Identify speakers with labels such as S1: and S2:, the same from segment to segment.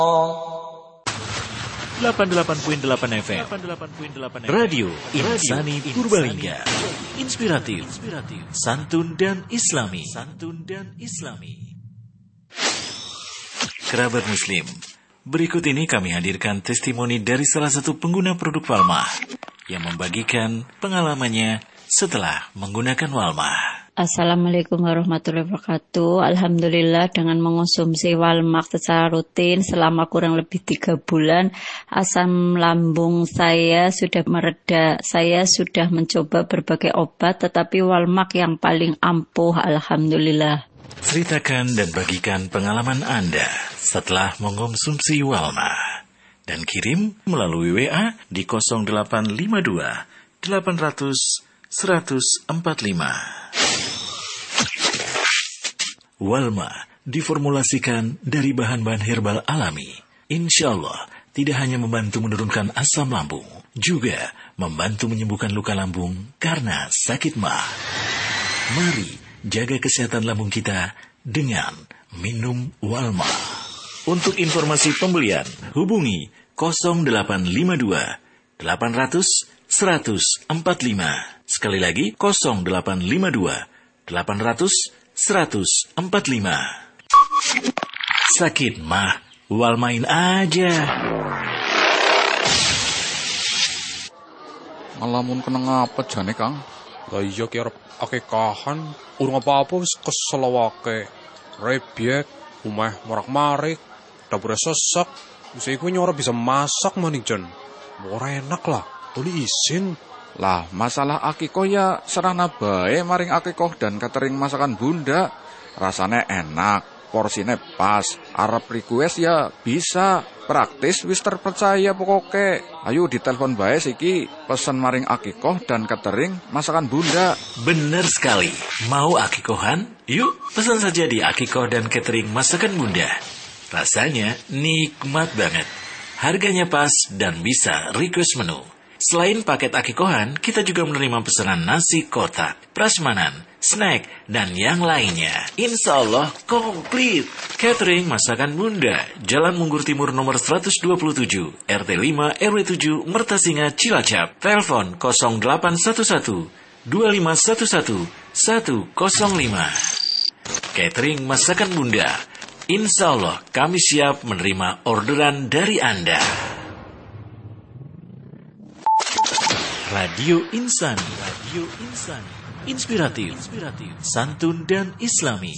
S1: 88.8 FM Radio Insani Purbalingga. Inspiratif, santun dan islami. Kerabat Muslim, berikut ini kami hadirkan testimoni dari salah satu pengguna produk Walmah yang membagikan pengalamannya setelah menggunakan Walmah.
S2: Assalamualaikum warahmatullahi wabarakatuh. Alhamdulillah, dengan mengonsumsi Walmart secara rutin selama kurang lebih 3 bulan, asam lambung saya sudah mereda. Saya sudah mencoba berbagai obat, tetapi Walmart yang paling ampuh, alhamdulillah.
S1: Ceritakan dan bagikan pengalaman Anda setelah mengonsumsi Walmart dan kirim melalui WA di 0852 800 145. Walmart diformulasikan dari bahan-bahan herbal alami. Insya Allah tidak hanya membantu menurunkan asam lambung, juga membantu menyembuhkan luka lambung karena sakit mah. Mari jaga kesehatan lambung kita dengan minum Walmart. Untuk informasi pembelian, hubungi 0852 800 145. Sekali lagi 0852 800 145. Sakit mah, Walmain aja.
S3: Ngalamun kena ngapa jane, Kang?
S4: Lah iya ki arep akekahan, urung apa-apa wis kesel wake. Rebyek, umeh morak-marik, dapure sesek. Wis iku nyora bisa masak maning jan. Ora enak lah, tuli isin.
S3: Lah, masalah akikoh ya serana bae maring akikoh dan catering masakan bunda. Rasanya enak, porsine pas, arep request ya bisa. Praktis wis terpercaya pokoke. Ayo ditelepon bae siki, pesen maring akikoh dan catering masakan bunda.
S1: Bener sekali, mau akikohan? Yuk pesan saja di akikoh dan catering masakan bunda. Rasanya nikmat banget, harganya pas dan bisa request menu. Selain paket akikohan, kita juga menerima pesanan nasi kotak, prasmanan, snack, dan yang lainnya. Insya Allah komplit. Catering Masakan Bunda, Jalan Munggur Timur nomor 127, RT 5 RW 7, Mertasinga, Cilacap. Telepon 0811 2511 105. Catering Masakan Bunda, insya Allah kami siap menerima orderan dari Anda. Radio Insani. Inspiratif, santun dan islami.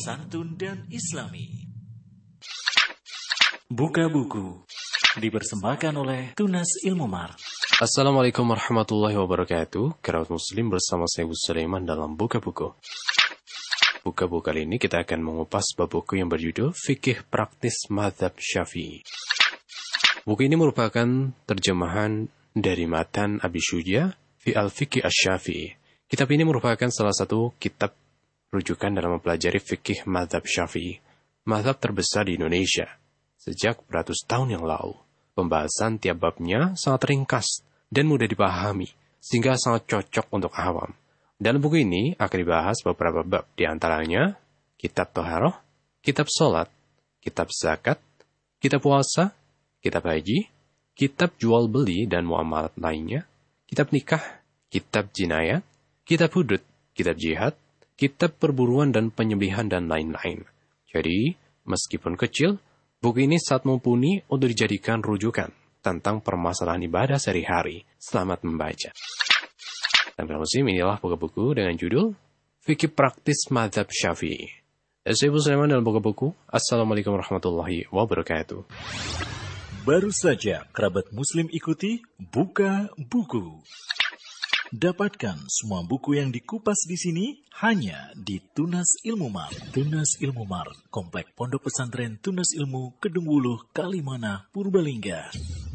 S1: Buka buku dipersembahkan oleh Tunas Ilmu Mar.
S4: Assalamualaikum warahmatullahi wabarakatuh. Kerabat Muslim bersama saya Gus Sulaiman dalam Buka Buku. Buka buku kali ini kita akan mengupas bab buku yang berjudul Fikih Praktis Mazhab Syafi'i. Buku ini merupakan terjemahan dari matan Abi Syuja fi al-Fiqh asy-Syafi'i. Kitab ini merupakan salah satu kitab rujukan dalam mempelajari fikih mazhab Syafi'i, mazhab terbesar di Indonesia sejak beratus tahun yang lalu. Pembahasan tiap babnya sangat ringkas dan mudah dipahami, sehingga sangat cocok untuk awam. Dalam buku ini akan dibahas beberapa bab, di antaranya kitab Thaharah, kitab Salat, kitab Zakat, kitab Puasa, kitab Haji, kitab Jual Beli dan Muamalat lainnya, kitab Nikah, kitab Jinayat, kitab Hudud, kitab Jihad, kitab Perburuan dan Penyembelihan dan lain-lain. Jadi, meskipun kecil, buku ini sangat mumpuni untuk dijadikan rujukan tentang permasalahan ibadah sehari-hari. Selamat membaca. Dan muslim, inilah buku-buku dengan judul Fikih Praktis Mazhab Syafi'i. Saya Ibu Sulaiman dalam buku-buku. Assalamualaikum warahmatullahi wabarakatuh.
S1: Baru saja kerabat Muslim ikuti Buka Buku. Dapatkan semua buku yang dikupas di sini hanya di Tunas Ilmu Mar. Tunas Ilmu Mar, Komplek Pondok Pesantren Tunas Ilmu, Kedung Wuluh, Kalimana, Purbalingga.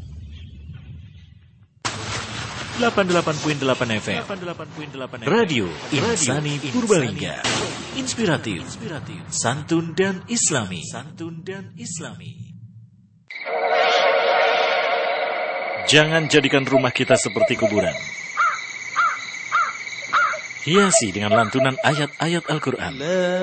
S1: 88.8 FM Radio Insani Purbalingga. Inspiratif, santun dan islami. Jangan jadikan rumah kita seperti kuburan. Hiasi dengan lantunan ayat-ayat Al-Quran.